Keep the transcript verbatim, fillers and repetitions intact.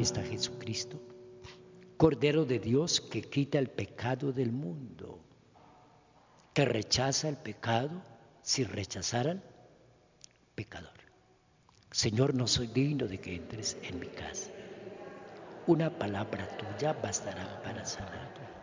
está Jesucristo, Cordero de Dios que quita el pecado del mundo, que rechaza el pecado si rechazaran pecador. Señor, no soy digno de que entres en mi casa. Una palabra tuya bastará para sanarme.